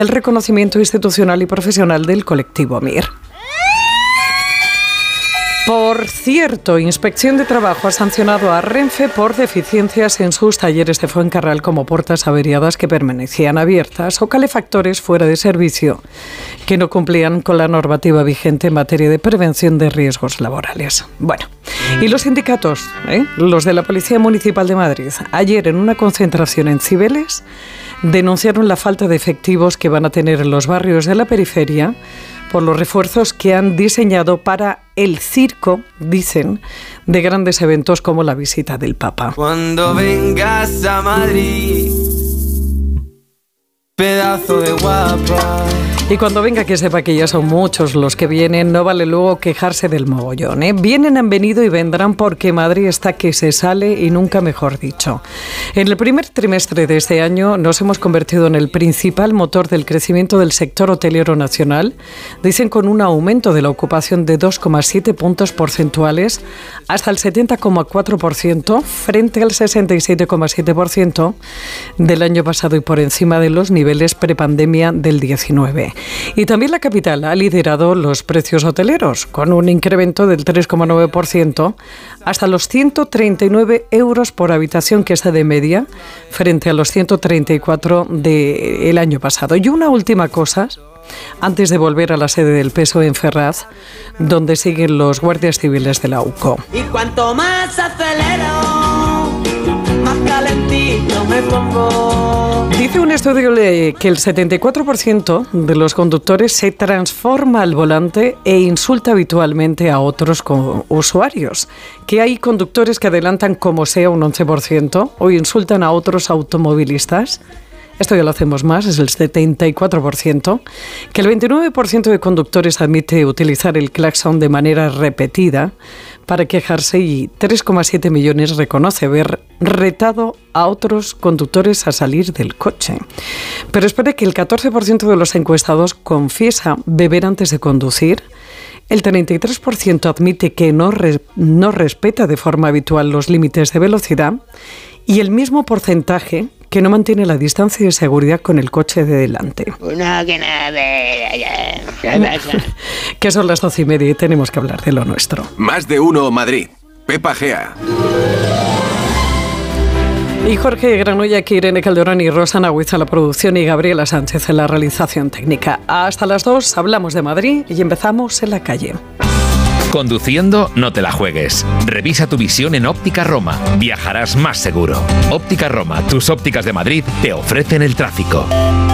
el reconocimiento institucional y profesional del colectivo MIR. Por cierto, Inspección de Trabajo ha sancionado a Renfe por deficiencias en sus talleres de Fuencarral, como puertas averiadas que permanecían abiertas o calefactores fuera de servicio que no cumplían con la normativa vigente en materia de prevención de riesgos laborales. Bueno, y los sindicatos, los de la Policía Municipal de Madrid, ayer en una concentración en Cibeles, denunciaron la falta de efectivos que van a tener en los barrios de la periferia por los refuerzos que han diseñado para el circo, dicen, de grandes eventos como la visita del Papa. Cuando vengas a Madrid, pedazo de guapa. Y cuando venga, que sepa que ya son muchos los que vienen, no vale luego quejarse del mogollón, Vienen, han venido y vendrán porque Madrid está que se sale y nunca mejor dicho. En el primer trimestre de este año nos hemos convertido en el principal motor del crecimiento del sector hotelero nacional, dicen, con un aumento de la ocupación de 2,7 puntos porcentuales hasta el 70,4% frente al 67,7% del año pasado y por encima de los niveles prepandemia del 19. Y también la capital ha liderado los precios hoteleros, con un incremento del 3,9% hasta los 139 euros por habitación, que está de media, frente a los 134 del año pasado. Y una última cosa, antes de volver a la sede del PSOE en Ferraz, donde siguen los guardias civiles de la UCO. Y cuanto más acelero, más calentito me pongo. Dice un estudio que el 74% de los conductores se transforma al volante e insulta habitualmente a otros usuarios. Que hay conductores que adelantan como sea un 11% o insultan a otros automovilistas. Esto ya lo hacemos más, es el 74%, que el 29% de conductores admite utilizar el claxon de manera repetida para quejarse y 3,7 millones reconoce haber retado a otros conductores a salir del coche. Pero espere que el 14% de los encuestados confiesa beber antes de conducir, el 33% admite que no respeta de forma habitual los límites de velocidad y el mismo porcentaje que no mantiene la distancia de seguridad con el coche de delante. Que son las 12:30 y tenemos que hablar de lo nuestro. Más de uno Madrid. Pepa Gea. Y Jorge Granolla, aquí Irene Calderón y Rosa Nagüiza en la producción y Gabriela Sánchez en la realización técnica. Hasta las 2 hablamos de Madrid y empezamos en la calle. Conduciendo, no te la juegues. Revisa tu visión en Óptica Roma. Viajarás más seguro. Óptica Roma, tus ópticas de Madrid, te ofrecen el tráfico.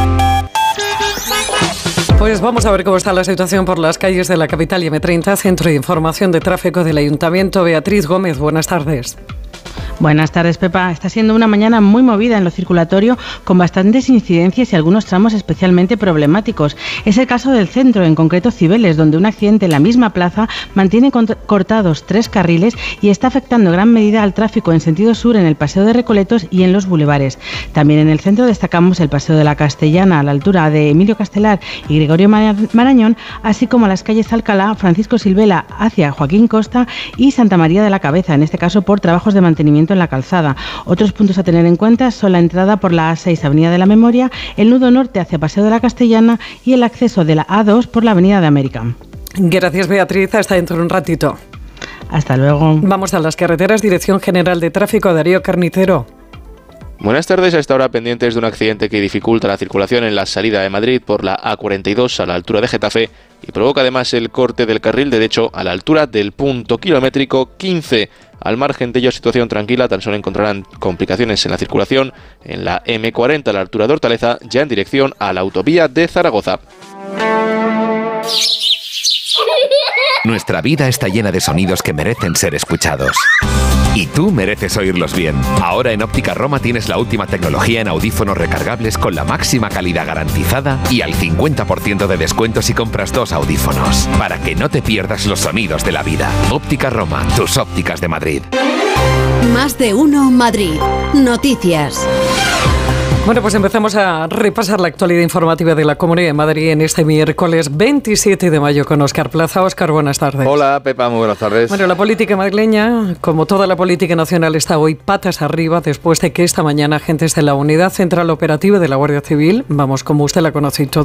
Pues vamos a ver cómo está la situación por las calles de la capital y M30, Centro de Información de Tráfico del Ayuntamiento. Beatriz Gómez, buenas tardes. Buenas tardes, Pepa. Está siendo una mañana muy movida en lo circulatorio, con bastantes incidencias y algunos tramos especialmente problemáticos. Es el caso del centro, en concreto Cibeles, donde un accidente en la misma plaza mantiene cortados 3 carriles y está afectando en gran medida al tráfico en sentido sur en el Paseo de Recoletos y en los bulevares. También en el centro destacamos el Paseo de la Castellana, a la altura de Emilio Castelar y Gregorio Marañón, así como las calles Alcalá, Francisco Silvela hacia Joaquín Costa y Santa María de la Cabeza, en este caso por trabajos de mantenimiento en la calzada. Otros puntos a tener en cuenta son la entrada por la A6, Avenida de la Memoria, el nudo norte hacia Paseo de la Castellana y el acceso de la A2 por la Avenida de América. Gracias, Beatriz. Hasta dentro de un ratito. Hasta luego. Vamos a las carreteras. Dirección General de Tráfico, Darío Carnicero. Buenas tardes. A esta hora pendientes de un accidente que dificulta la circulación en la salida de Madrid por la A42 a la altura de Getafe y provoca además el corte del carril derecho a la altura del punto kilométrico 15. Al margen de ello, situación tranquila, tan solo encontrarán complicaciones en la circulación en la M40 a la altura de Hortaleza, ya en dirección a la autovía de Zaragoza. Nuestra vida está llena de sonidos que merecen ser escuchados. Y tú mereces oírlos bien. Ahora en Óptica Roma tienes la última tecnología en audífonos recargables con la máxima calidad garantizada y al 50% de descuento si compras 2 audífonos. Para que no te pierdas los sonidos de la vida. Óptica Roma, tus ópticas de Madrid. Más de uno Madrid. Noticias. Bueno, pues empezamos a repasar la actualidad informativa de la Comunidad de Madrid en este miércoles 27 de mayo con Óscar Plaza. Óscar, buenas tardes. Hola, Pepa, muy buenas tardes. Bueno, la política madrileña, como toda la política nacional, está hoy patas arriba después de que esta mañana agentes de la Unidad Central Operativa de la Guardia Civil, vamos, como usted la conoce y todo,